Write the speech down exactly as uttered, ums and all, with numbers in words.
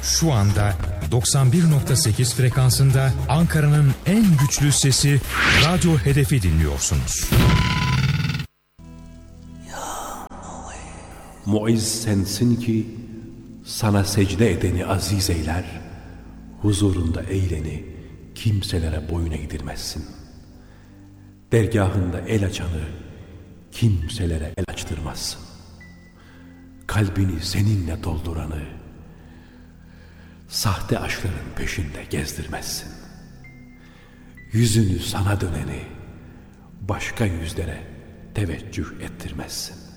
Şu anda doksan bir nokta sekiz frekansında Ankara'nın en güçlü sesi Radyo Hedef'i dinliyorsunuz. Muizz sensin ki sana secde edeni aziz eyler, huzurunda eğleni kimselere boyun eğdirmezsin. Dergahında el açanı kimselere el açtırmazsın. Kalbini seninle dolduranı sahte aşkların peşinde gezdirmezsin. Yüzünü sana döneni başka yüzlere teveccüh ettirmezsin.